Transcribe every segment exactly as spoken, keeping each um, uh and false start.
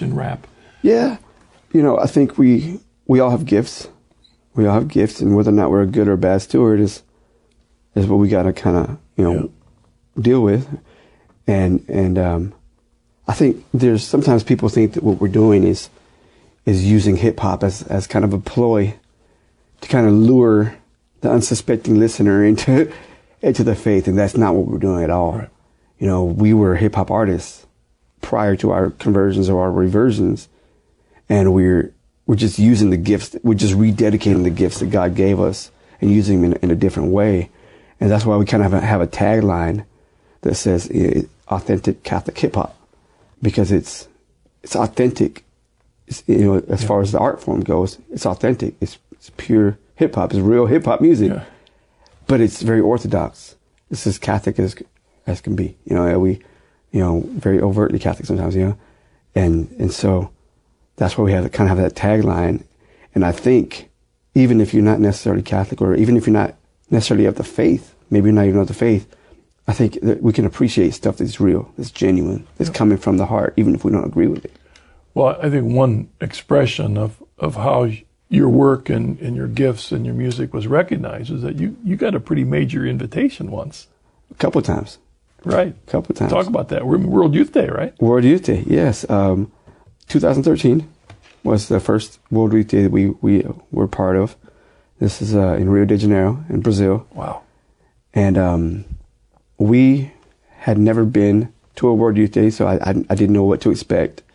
Christian rap? Yeah. You know, I think we we all have gifts. We all have gifts, and whether or not we're a good or bad steward is is what we got to kind of, you know, yeah. deal with. And and um, I think there's sometimes people think that what we're doing is is using hip hop as as kind of a ploy to kind of lure the unsuspecting listener into into the faith, and that's not what we're doing at all. Right. You know, we were hip hop artists prior to our conversions or our reversions, and we're we're just using the gifts. We're just rededicating the gifts that God gave us and using them in, in a different way, and that's why we kind of have a, have a tagline that says eh, "Authentic Catholic Hip Hop," because it's it's authentic. It's, you know, as yeah. far as the art form goes, it's authentic. It's, it's pure hip hop. It's real hip hop music, yeah. but it's very orthodox. It's as Catholic as as can be. You know, we, you know, very overtly Catholic sometimes. You know, and and so that's why we have to kind of have that tagline. And I think even if you're not necessarily Catholic, or even if you're not necessarily of the faith, maybe you're not even of the faith, I think that we can appreciate stuff that's real, that's genuine, that's yeah. coming from the heart, even if we don't agree with it. Well, I think one expression of, of how your work and, and your gifts and your music was recognized is that you, you got a pretty major invitation once. A couple of times. Right. A couple of times. Talk about that. We're World Youth Day, right? World Youth Day, yes. Um, twenty thirteen was the first World Youth Day that we, we were part of. This is uh, in Rio de Janeiro, in Brazil. Wow. And um, we had never been to a World Youth Day, so I, I, I didn't know what to expect.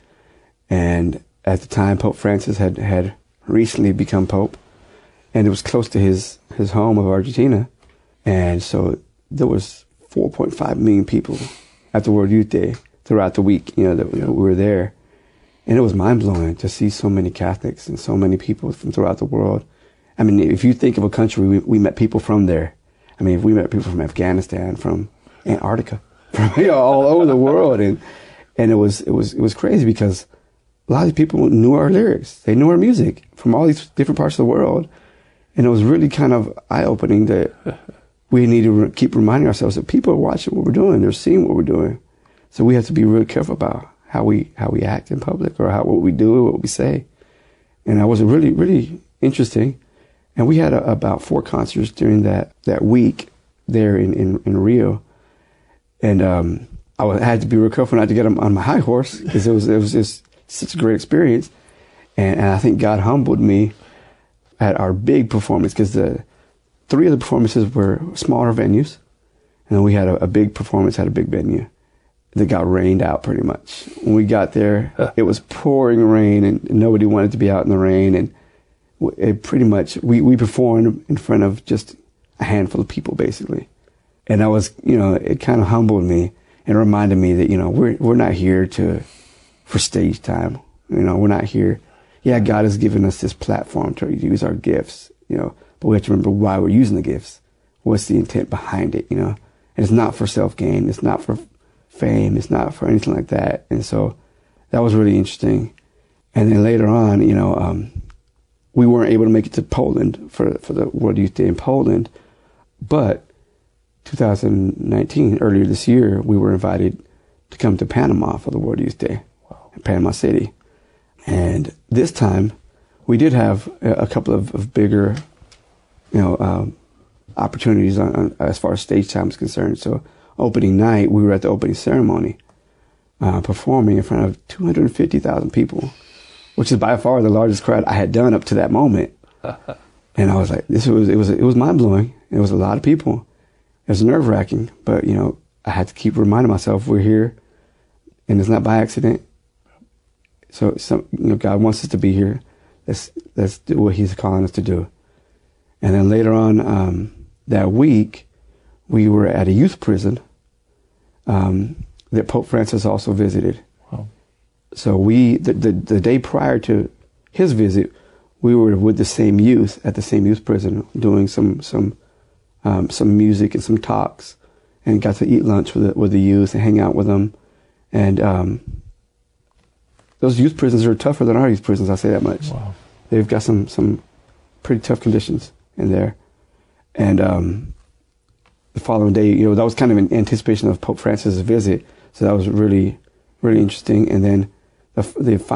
And at the time, Pope Francis had, had recently become Pope, and it was close to his, his home of Argentina. And so there was four point five million people at the World Youth Day throughout the week, you know, that we were there. And it was mind-blowing to see so many Catholics and so many people from throughout the world. I mean, if you think of a country, we, we met people from there. I mean, we met people from Afghanistan, from Antarctica, from, you know, all over the world. And, and it was, it was, it was crazy because a lot of people knew our lyrics. They knew our music from all these different parts of the world. And it was really kind of eye-opening that we need to re- keep reminding ourselves that people are watching what we're doing. They're seeing what we're doing. So we have to be really careful about how we how we act in public, or how what we do, what we say. And that was really, really interesting. And we had a, about four concerts during that, that week there in, in, in Rio. And um, I, was, I had to be real careful not to get on, on my high horse, because it was, it was just such a great experience. And, and I think God humbled me at our big performance, because the three of the performances were smaller venues, and then we had a, a big performance at a big venue that got rained out pretty much. When we got there, it was pouring rain, and nobody wanted to be out in the rain. And it pretty much, we, we performed in front of just a handful of people, basically. And that was, you know, it kind of humbled me and reminded me that, you know, we're we're not here to for stage time. You know, we're not here. Yeah, God has given us this platform to use our gifts, you know, but we have to remember why we're using the gifts. What's the intent behind it, you know? And it's not for self-gain. It's not for fame. It's not for anything like that. And so that was really interesting. And then later on, you know, um, we weren't able to make it to Poland for, for the World Youth Day in Poland. But two thousand nineteen, earlier this year, we were invited to come to Panama for the World Youth Day, wow. in Panama City. And this time, we did have a, a couple of, of bigger, you know, um, opportunities on, on, as far as stage time is concerned. So opening night, we were at the opening ceremony, uh, performing in front of two hundred fifty thousand people, which is by far the largest crowd I had done up to that moment. And I was like, this was, it was, it was mind blowing. It was a lot of people. It was nerve wracking, but you know, I had to keep reminding myself we're here, and it's not by accident. So, some, you know, God wants us to be here. Let's, let's do what He's calling us to do. And then later on, um, that week, we were at a youth prison, um, that Pope Francis also visited. Wow. So we, the, the, the day prior to his visit, we were with the same youth at the same youth prison, doing some, some, um, some music and some talks, and got to eat lunch with the, with the youth and hang out with them. And, um, those youth prisons are tougher than our youth prisons, I'll say that much. Wow. They've got some, some pretty tough conditions in there. And, um, the following day, you know, that was kind of in anticipation of Pope Francis' visit. So that was really, really interesting. And then the, the